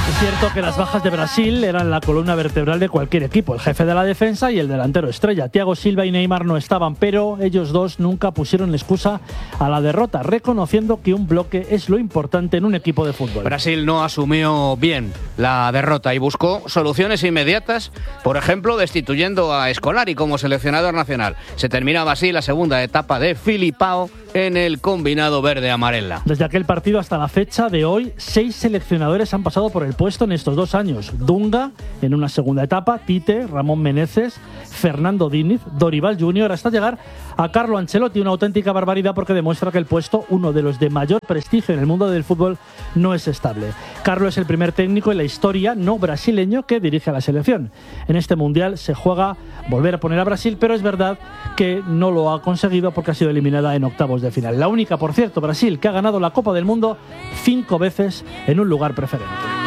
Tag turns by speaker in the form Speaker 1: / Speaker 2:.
Speaker 1: Es cierto que las bajas de Brasil eran la columna vertebral de cualquier equipo. El jefe de la defensa y el delantero estrella. Thiago Silva y Neymar no estaban, pero ellos dos nunca pusieron excusa a la derrota, reconociendo que un bloque es lo importante en un equipo de fútbol.
Speaker 2: Brasil no asumió bien la derrota y buscó soluciones inmediatas, por ejemplo, destituyendo a Scolari como seleccionador nacional. Se terminaba así la segunda etapa de Filipao en el combinado verde-amarela.
Speaker 1: Desde aquel partido hasta la fecha de hoy, 6 seleccionadores han pasado por el puesto en estos 2 años. Dunga en una segunda etapa, Tite, Ramón Meneses, Fernando Diniz, Dorival Junior, hasta llegar a Carlo Ancelotti. Una auténtica barbaridad porque demuestra que el puesto, uno de los de mayor prestigio en el mundo del fútbol, no es estable. Carlo es el primer técnico en la historia no brasileño que dirige a la selección. En este mundial se juega volver a poner a Brasil, pero es verdad que no lo ha conseguido porque ha sido eliminada en octavos de final. La única, por cierto, Brasil, que ha ganado la Copa del Mundo 5 veces en un lugar preferente.